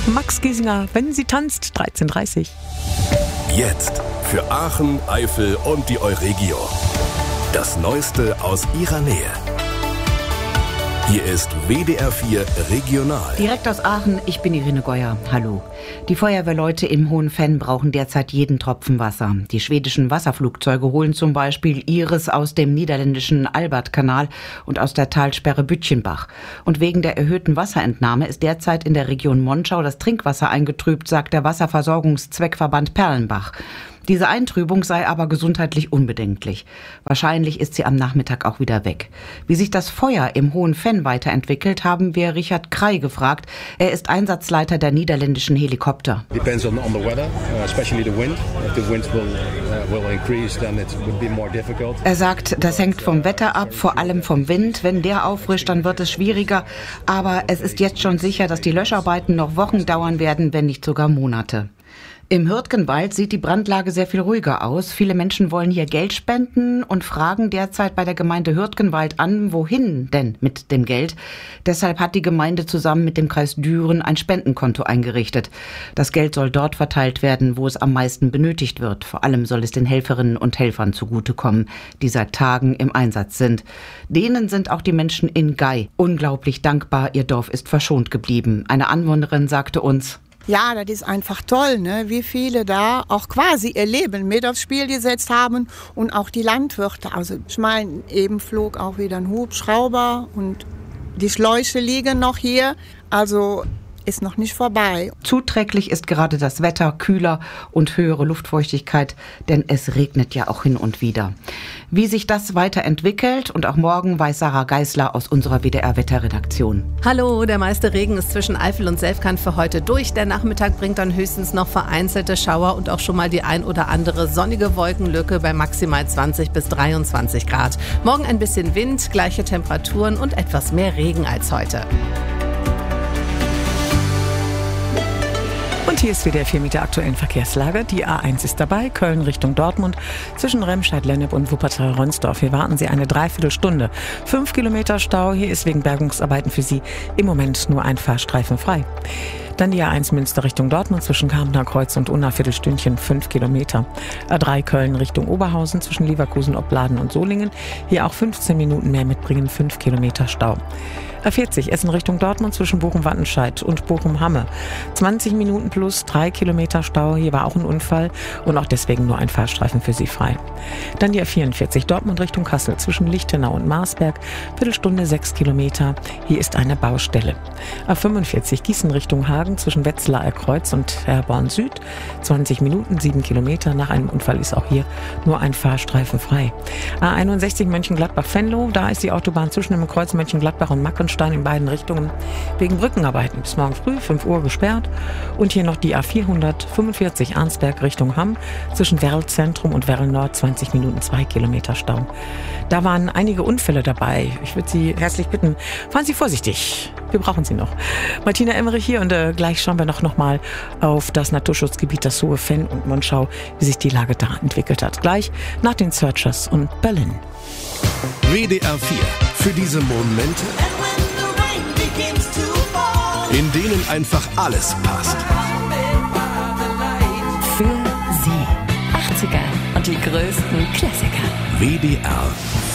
Max Giesinger, wenn sie tanzt, 13:30. Jetzt für Aachen, Eifel und die Euregio. Das Neueste aus ihrer Nähe. Hier ist WDR 4 Regional. Direkt aus Aachen, ich bin Irene Geuer. Hallo. Die Feuerwehrleute im Hohen Venn brauchen derzeit jeden Tropfen Wasser. Die schwedischen Wasserflugzeuge holen zum Beispiel ihres aus dem niederländischen Albertkanal und aus der Talsperre Bütchenbach. Und wegen der erhöhten Wasserentnahme ist derzeit in der Region Monschau das Trinkwasser eingetrübt, sagt der Wasserversorgungszweckverband Perlenbach. Diese Eintrübung sei aber gesundheitlich unbedenklich. Wahrscheinlich ist sie am Nachmittag auch wieder weg. Wie sich das Feuer im Hohen Venn weiterentwickelt, haben wir Richard Krey gefragt. Er ist Einsatzleiter der niederländischen Helikopter. Depends on the weather, especially the wind. If the wind will increase, then it would be more difficult. Er sagt, das hängt vom Wetter ab, vor allem vom Wind. Wenn der auffrischt, dann wird es schwieriger. Aber es ist jetzt schon sicher, dass die Löscharbeiten noch Wochen dauern werden, wenn nicht sogar Monate. Im Hürtgenwald sieht die Brandlage sehr viel ruhiger aus. Viele Menschen wollen hier Geld spenden und fragen derzeit bei der Gemeinde Hürtgenwald an, wohin denn mit dem Geld. Deshalb hat die Gemeinde zusammen mit dem Kreis Düren ein Spendenkonto eingerichtet. Das Geld soll dort verteilt werden, wo es am meisten benötigt wird. Vor allem soll es den Helferinnen und Helfern zugutekommen, die seit Tagen im Einsatz sind. Denen sind auch die Menschen in Gei unglaublich dankbar. Ihr Dorf ist verschont geblieben. Eine Anwohnerin sagte uns: Ja, das ist einfach toll, ne? Wie viele da auch quasi ihr Leben mit aufs Spiel gesetzt haben und auch die Landwirte. Also ich meine, eben flog auch wieder ein Hubschrauber und die Schläuche liegen noch hier. Also ist noch nicht vorbei. Zuträglich ist gerade das Wetter, kühler und höhere Luftfeuchtigkeit, denn es regnet ja auch hin und wieder. Wie sich das weiterentwickelt und auch morgen weiß Sarah Geisler aus unserer WDR-Wetterredaktion. Hallo, der meiste Regen ist zwischen Eifel und Selfkant für heute durch. Der Nachmittag bringt dann höchstens noch vereinzelte Schauer und auch schon mal die ein oder andere sonnige Wolkenlücke bei maximal 20 bis 23 Grad. Morgen ein bisschen Wind, gleiche Temperaturen und etwas mehr Regen als heute. Und hier ist WDR 4 mit der aktuellen Verkehrslage. Die A1 ist dabei, Köln Richtung Dortmund, zwischen Remscheid-Lennep und Wuppertal-Ronsdorf. Hier warten Sie eine Dreiviertelstunde. 5 Kilometer Stau, hier ist wegen Bergungsarbeiten für Sie im Moment nur ein Fahrstreifen frei. Dann die A1 Münster Richtung Dortmund, zwischen Kamener Kreuz und Unna Viertelstündchen 5 Kilometer. A3 Köln Richtung Oberhausen, zwischen Leverkusen, Opladen und Solingen. Hier auch 15 Minuten mehr mitbringen, 5 Kilometer Stau. A40 Essen Richtung Dortmund, zwischen Bochum-Wattenscheid und Bochum-Hamme. 20 Minuten plus 3 Kilometer Stau. Hier war auch ein Unfall und auch deswegen nur ein Fahrstreifen für Sie frei. Dann die A44 Dortmund Richtung Kassel, zwischen Lichtenau und Marsberg. Viertelstunde 6 Kilometer. Hier ist eine Baustelle. A45 Gießen Richtung Hagen, zwischen Wetzlarer Kreuz und Herborn Süd. 20 Minuten, 7 Kilometer. Nach einem Unfall ist auch hier nur ein Fahrstreifen frei. A61 Mönchengladbach-Venlo. Da ist die Autobahn zwischen dem Kreuz Mönchengladbach und Mackenstein in beiden Richtungen wegen Brückenarbeiten bis morgen früh 5 Uhr gesperrt. Und hier noch die A445 Arnsberg Richtung Hamm, zwischen Werl-Zentrum und Werl-Nord, 20 Minuten, 2 Kilometer Stau. Da waren einige Unfälle dabei. Ich würde Sie herzlich bitten, fahren Sie vorsichtig. Wir brauchen Sie noch. Martina Emmerich hier und gleich schauen wir noch mal auf das Naturschutzgebiet, das Hohe Venn und Monschau, wie sich die Lage da entwickelt hat. Gleich nach den Searchers und Berlin. WDR 4 für diese Momente, in denen einfach alles passt. Für Sie 80er und die größten Klassiker. WDR